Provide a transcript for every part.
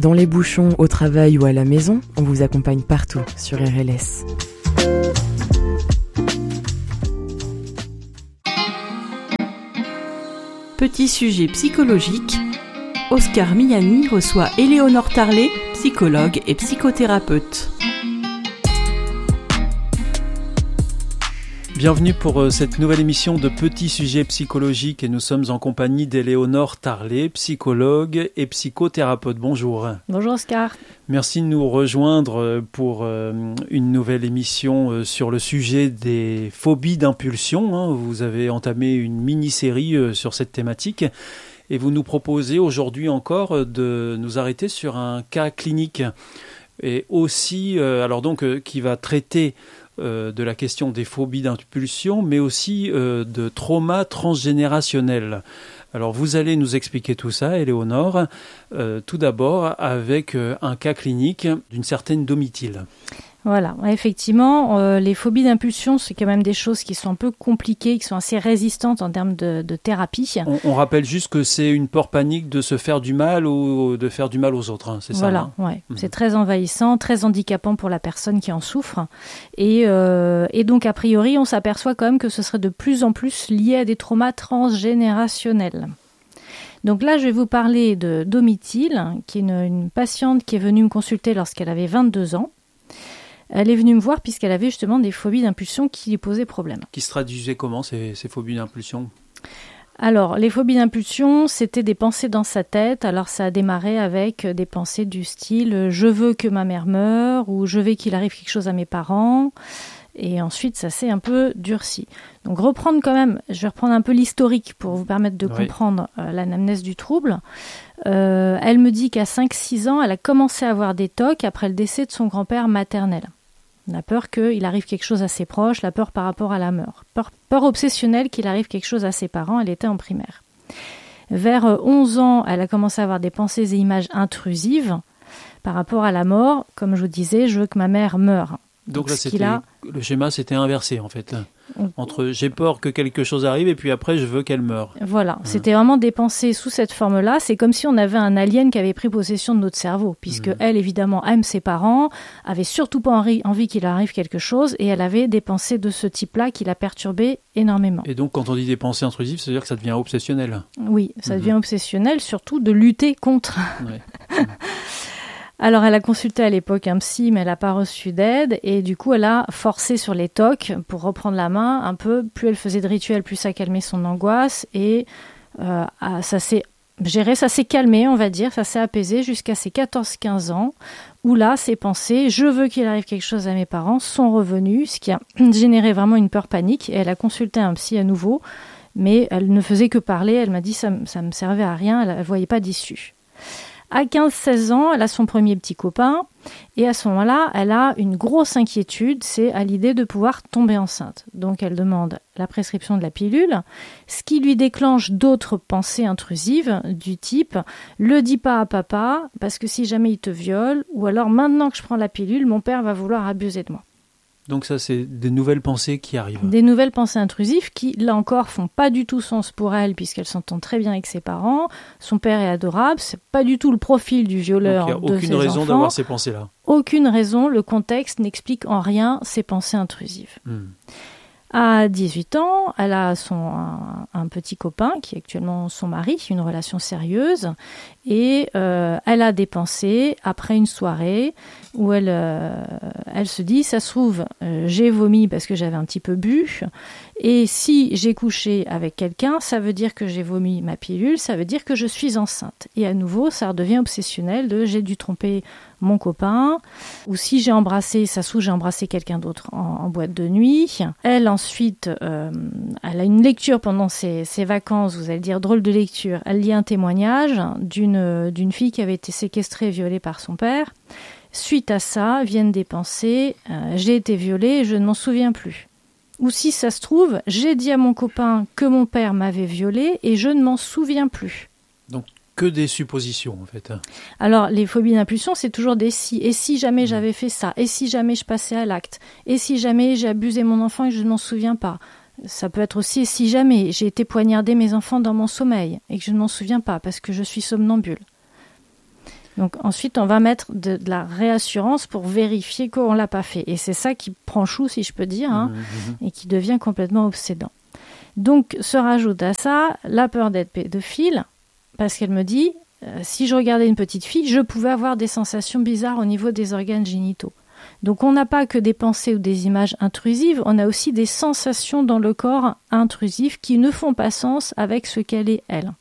Dans les bouchons, au travail ou à la maison, on vous accompagne partout sur RLS. Petit sujet psychologique, Oscar Miani reçoit Éléonore Tarlet, psychologue et psychothérapeute. Bienvenue pour cette nouvelle émission de Petits sujets psychologiques et nous sommes en compagnie d'Éléonore Tarlet, psychologue et psychothérapeute. Bonjour. Bonjour Oscar. Merci de nous rejoindre pour une nouvelle émission sur le sujet des phobies d'impulsion. Vous avez entamé une mini-série sur cette thématique et vous nous proposez aujourd'hui encore de nous arrêter sur un cas clinique et aussi, qui va traiter de la question des phobies d'impulsion, mais aussi de trauma transgénérationnel. Alors vous allez nous expliquer tout ça, Éléonore, tout d'abord avec un cas clinique d'une certaine Domitille. Voilà, effectivement, les phobies d'impulsion, c'est quand même des choses qui sont un peu compliquées, qui sont assez résistantes en termes de thérapie. On rappelle juste que c'est une peur panique de se faire du mal ou de faire du mal aux autres, c'est ça? Voilà, ouais. C'est très envahissant, très handicapant pour la personne qui en souffre. Et donc, a priori, on s'aperçoit quand même que ce serait de plus en plus lié à des traumas transgénérationnels. Donc là, je vais vous parler de Domitille, qui est une patiente qui est venue me consulter lorsqu'elle avait 22 ans. Elle est venue me voir puisqu'elle avait justement des phobies d'impulsion qui lui posaient problème. Qui se traduisaient comment ces phobies d'impulsion ? Alors, les phobies d'impulsion, c'était des pensées dans sa tête. Alors, ça a démarré avec des pensées du style « je veux que ma mère meure » ou « je veux qu'il arrive quelque chose à mes parents ». Et ensuite, ça s'est un peu durci. Donc, je vais reprendre un peu l'historique pour vous permettre de comprendre l'anamnèse du trouble. Elle me dit qu'à 5-6 ans, elle a commencé à avoir des TOC après le décès de son grand-père maternel. La peur qu'il arrive quelque chose à ses proches, la peur par rapport à la mort. Peur obsessionnelle qu'il arrive quelque chose à ses parents, elle était en primaire. Vers 11 ans, elle a commencé à avoir des pensées et images intrusives par rapport à la mort. Comme je vous disais, je veux que ma mère meure. Donc là, le schéma s'était inversé en fait. Entre j'ai peur que quelque chose arrive et puis après je veux qu'elle meure. Voilà, c'était vraiment des pensées sous cette forme-là. C'est comme si on avait un alien qui avait pris possession de notre cerveau, puisque elle, évidemment, aime ses parents, avait surtout pas envie qu'il arrive quelque chose, et elle avait des pensées de ce type-là qui la perturbaient énormément. Et donc quand on dit des pensées intrusives, ça veut dire que ça devient obsessionnel. Oui, ça devient obsessionnel, surtout de lutter contre. Ouais. Alors, elle a consulté à l'époque un psy, mais elle n'a pas reçu d'aide. Et du coup, elle a forcé sur les TOC pour reprendre la main un peu. Plus elle faisait de rituels, plus ça calmait son angoisse. Et ça s'est calmé, on va dire. Ça s'est apaisé jusqu'à ses 14-15 ans, où là, ses pensées, je veux qu'il arrive quelque chose à mes parents, sont revenues, ce qui a généré vraiment une peur panique. Et elle a consulté un psy à nouveau, mais elle ne faisait que parler. Elle m'a dit ça me servait à rien, elle ne voyait pas d'issue. À 15-16 ans, elle a son premier petit copain et à ce moment-là, elle a une grosse inquiétude, c'est à l'idée de pouvoir tomber enceinte. Donc elle demande la prescription de la pilule, ce qui lui déclenche d'autres pensées intrusives du type « le dis pas à papa parce que si jamais il te viole » ou alors « maintenant que je prends la pilule, mon père va vouloir abuser de moi ». Donc ça, c'est des nouvelles pensées qui arrivent. Des nouvelles pensées intrusives qui, là encore, font pas du tout sens pour elle puisqu'elle s'entend très bien avec ses parents. Son père est adorable, c'est pas du tout le profil du violeur de ses enfants. Donc il n'y a aucune raison d'avoir ces pensées-là. Aucune raison, le contexte n'explique en rien ces pensées intrusives. À 18 ans, elle a un petit copain qui est actuellement son mari, une relation sérieuse, et elle a des pensées après une soirée où elle se dit, ça se trouve, j'ai vomi parce que j'avais un petit peu bu, et si j'ai couché avec quelqu'un, ça veut dire que j'ai vomi ma pilule, ça veut dire que je suis enceinte. Et à nouveau, ça redevient obsessionnel de j'ai dû tromper mon copain, ou si j'ai embrassé, ça se trouve, j'ai embrassé quelqu'un d'autre en boîte de nuit. Elle, ensuite, elle a une lecture pendant ses vacances, vous allez dire drôle de lecture. Elle lit un témoignage d'une fille qui avait été séquestrée et violée par son père. Suite à ça, viennent des pensées, j'ai été violée et je ne m'en souviens plus. Ou si ça se trouve, j'ai dit à mon copain que mon père m'avait violée et je ne m'en souviens plus. Donc, que des suppositions, en fait. Alors, les phobies d'impulsion, c'est toujours des si. Et si jamais j'avais fait ça? Et si jamais je passais à l'acte? Et si jamais j'ai abusé mon enfant et je ne m'en souviens pas? Ça peut être aussi si jamais j'ai été poignarder mes enfants dans mon sommeil et que je ne m'en souviens pas parce que je suis somnambule. Donc ensuite, on va mettre de la réassurance pour vérifier qu'on ne l'a pas fait. Et c'est ça qui prend chou, si je peux dire, et qui devient complètement obsédant. Donc se rajoute à ça la peur d'être pédophile, parce qu'elle me dit, si je regardais une petite fille, je pouvais avoir des sensations bizarres au niveau des organes génitaux. Donc on n'a pas que des pensées ou des images intrusives, on a aussi des sensations dans le corps intrusives qui ne font pas sens avec ce qu'elle est, elle.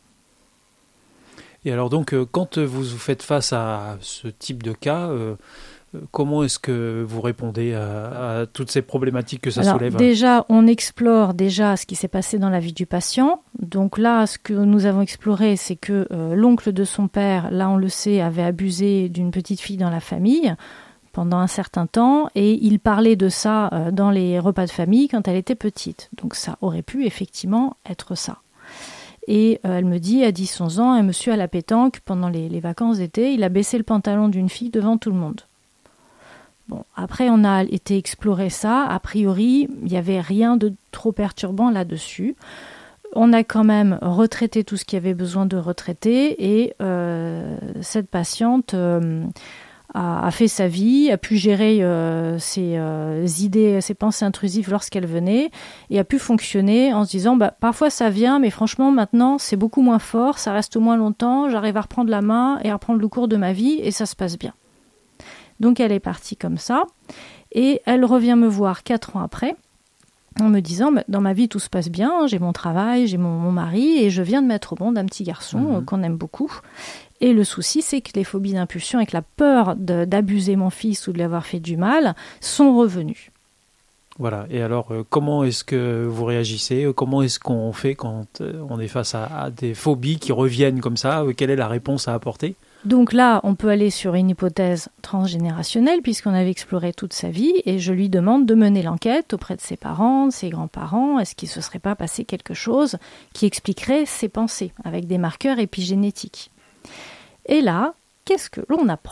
Et alors donc, quand vous faites face à ce type de cas, comment est-ce que vous répondez à toutes ces problématiques que ça soulève ? Déjà, on explore ce qui s'est passé dans la vie du patient. Donc là, ce que nous avons exploré, c'est que l'oncle de son père, là on le sait, avait abusé d'une petite fille dans la famille pendant un certain temps, et il parlait de ça dans les repas de famille quand elle était petite. Donc ça aurait pu effectivement être ça. Et elle me dit, à 10-11 ans, un monsieur à la pétanque, pendant les vacances d'été, il a baissé le pantalon d'une fille devant tout le monde. Bon, après, on a été explorer ça. A priori, il n'y avait rien de trop perturbant là-dessus. On a quand même retraité tout ce qu'il y avait besoin de retraiter, et cette patiente a fait sa vie, a pu gérer ses idées, ses pensées intrusives lorsqu'elle venait, et a pu fonctionner en se disant parfois ça vient, mais franchement maintenant c'est beaucoup moins fort, ça reste moins longtemps, j'arrive à reprendre la main et à reprendre le cours de ma vie et ça se passe bien. Donc elle est partie comme ça, et elle revient me voir 4 ans après en me disant dans ma vie tout se passe bien, j'ai mon travail, j'ai mon mari, et je viens de mettre au monde un petit garçon qu'on aime beaucoup. Et le souci, c'est que les phobies d'impulsion et que la peur d'abuser mon fils ou de lui avoir fait du mal sont revenus. Voilà. Et alors, comment est-ce que vous réagissez ? Comment est-ce qu'on fait quand on est face à des phobies qui reviennent comme ça ? Quelle est la réponse à apporter ? Donc là, on peut aller sur une hypothèse transgénérationnelle, puisqu'on avait exploré toute sa vie, et je lui demande de mener l'enquête auprès de ses parents, de ses grands-parents. Est-ce qu'il ne se serait pas passé quelque chose qui expliquerait ses pensées, avec des marqueurs épigénétiques ? Et là, qu'est-ce que l'on apprend ?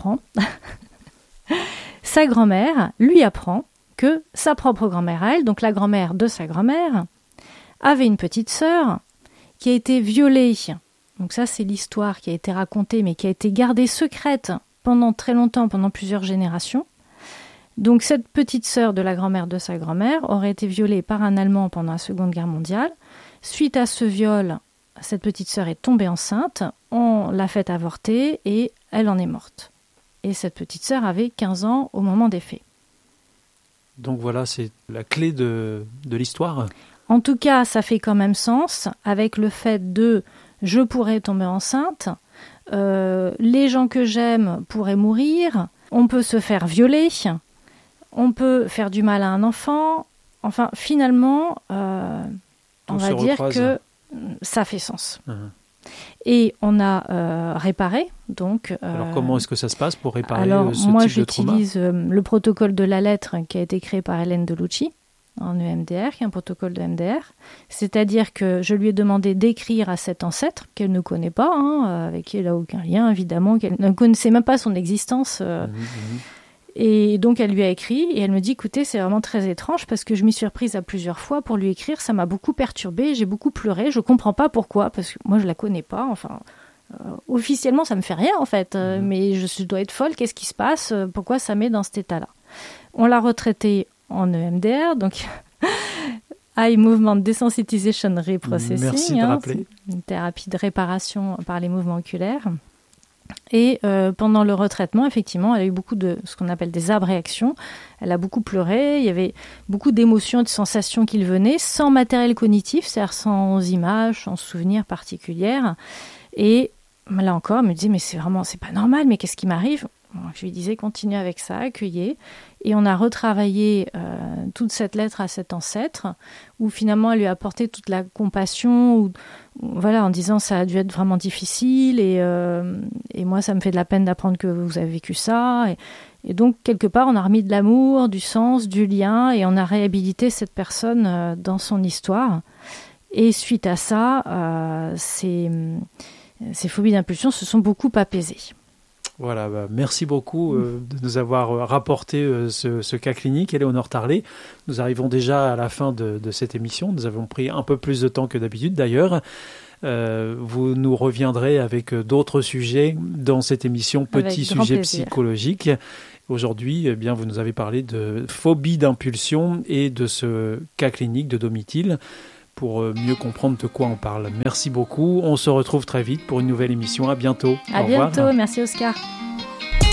Sa grand-mère lui apprend que sa propre grand-mère à elle, donc la grand-mère de sa grand-mère, avait une petite sœur qui a été violée. Donc ça, c'est l'histoire qui a été racontée, mais qui a été gardée secrète pendant très longtemps, pendant plusieurs générations. Donc cette petite sœur de la grand-mère de sa grand-mère aurait été violée par un Allemand pendant la Seconde Guerre mondiale. Suite à ce viol, cette petite sœur est tombée enceinte, on l'a fait avorter et elle en est morte. Et cette petite sœur avait 15 ans au moment des faits. Donc voilà, c'est la clé de l'histoire. En tout cas, ça fait quand même sens avec le fait de « je pourrais tomber enceinte », les gens que j'aime pourraient mourir, on peut se faire violer, on peut faire du mal à un enfant. Enfin, finalement, on va dire que ça fait sens. Et on a réparé. Donc, alors comment est-ce que ça se passe pour réparer ce moi, type de trauma ? j'utilise le protocole de la lettre qui a été créé par Hélène Delucci en EMDR, qui est un protocole de MDR. C'est-à-dire que je lui ai demandé d'écrire à cet ancêtre qu'elle ne connaît pas, avec qui elle n'a aucun lien, évidemment, qu'elle ne connaissait même pas son existence. Et donc, elle lui a écrit et elle me dit, écoutez, c'est vraiment très étrange parce que je m'y suis reprise à plusieurs fois pour lui écrire. Ça m'a beaucoup perturbée, j'ai beaucoup pleuré. Je ne comprends pas pourquoi, parce que moi, je ne la connais pas. Enfin, officiellement, ça ne me fait rien, en fait. Mais je dois être folle. Qu'est-ce qui se passe ? Pourquoi ça met dans cet état-là ? On l'a retraitée en EMDR, donc Eye Movement Desensitization Reprocessing. Merci de rappeler. Une thérapie de réparation par les mouvements oculaires. Et pendant le retraitement, effectivement, elle a eu beaucoup de ce qu'on appelle des abréactions. Elle a beaucoup pleuré, il y avait beaucoup d'émotions, de sensations qui venaient, sans matériel cognitif, c'est-à-dire sans images, sans souvenirs particuliers. Et là encore, elle me disait, mais c'est pas normal, mais qu'est-ce qui m'arrive ? Je lui disais, continuez avec ça, accueillez. Et on a retravaillé toute cette lettre à cet ancêtre, où finalement elle lui a apporté toute la compassion, voilà, en disant ça a dû être vraiment difficile, et moi ça me fait de la peine d'apprendre que vous avez vécu ça. Et donc quelque part on a remis de l'amour, du sens, du lien, et on a réhabilité cette personne dans son histoire. Et suite à ça, ces phobies d'impulsion se sont beaucoup apaisées. Voilà, merci beaucoup de nous avoir rapporté ce cas clinique, Éléonore Tarlet. Nous arrivons déjà à la fin de cette émission. Nous avons pris un peu plus de temps que d'habitude d'ailleurs. Vous nous reviendrez avec d'autres sujets dans cette émission Petits sujets psychologiques. Aujourd'hui, eh bien, vous nous avez parlé de phobie d'impulsion et de ce cas clinique de Domitil pour mieux comprendre de quoi on parle. Merci beaucoup. On se retrouve très vite pour une nouvelle émission. À bientôt. À bientôt. Merci Oscar.